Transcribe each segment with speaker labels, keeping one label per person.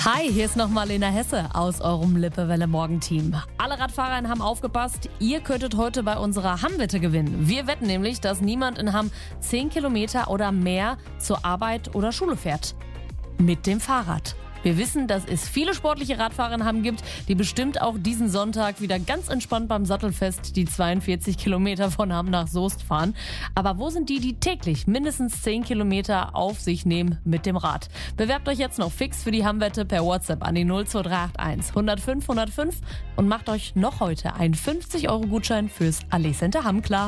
Speaker 1: Hi, hier ist nochmal Lena Hesse aus eurem Lippewelle-Morgenteam. Alle Radfahrer in Hamm aufgepasst, ihr könntet heute bei unserer Hamm-Wette gewinnen. Wir wetten nämlich, dass niemand in Hamm 10 Kilometer oder mehr zur Arbeit oder Schule fährt. Mit dem Fahrrad. Wir wissen, dass es viele sportliche Radfahrer in Hamm gibt, die bestimmt auch diesen Sonntag wieder ganz entspannt beim Sattelfest die 42 Kilometer von Hamm nach Soest fahren. Aber wo sind die, die täglich mindestens 10 Kilometer auf sich nehmen mit dem Rad? Bewerbt euch jetzt noch fix für die Hamm-Wette per WhatsApp an die 02381 105 105 und macht euch noch heute einen 50-Euro-Gutschein fürs Allee Center Hamm klar.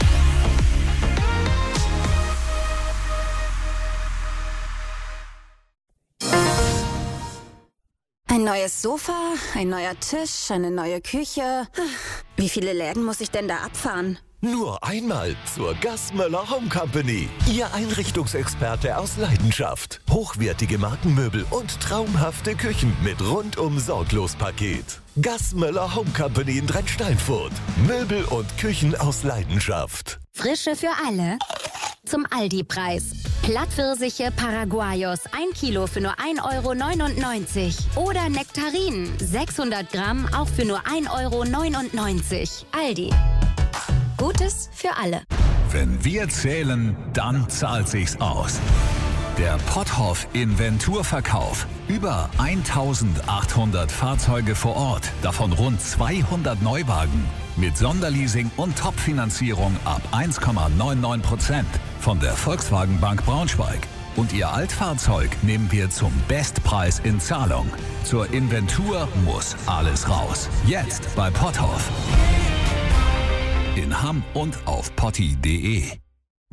Speaker 2: Ein neues Sofa, ein neuer Tisch, eine neue Küche. Wie viele Läden muss ich denn da abfahren?
Speaker 3: Nur einmal zur Gassmöller Home Company. Ihr Einrichtungsexperte aus Leidenschaft. Hochwertige Markenmöbel und traumhafte Küchen mit rundum sorglos Paket. Gassmöller Home Company in Drentsteinfurt. Möbel und Küchen aus Leidenschaft.
Speaker 4: Frische für alle. Zum Aldi-Preis. Plattpfirsiche Paraguayos 1 Kilo für nur 1,99 €. Oder Nektarinen 600 Gramm auch für nur 1,99 €. Aldi. Gutes für alle.
Speaker 5: Wenn wir zählen, dann zahlt sich's aus. Der Potthoff Inventurverkauf. Über 1800 Fahrzeuge vor Ort, davon rund 200 Neuwagen. Mit Sonderleasing und Topfinanzierung ab 1,99% von der Volkswagen Bank Braunschweig. Und Ihr Altfahrzeug nehmen wir zum Bestpreis in Zahlung. Zur Inventur muss alles raus. Jetzt bei Potthoff. In Hamm und auf potti.de.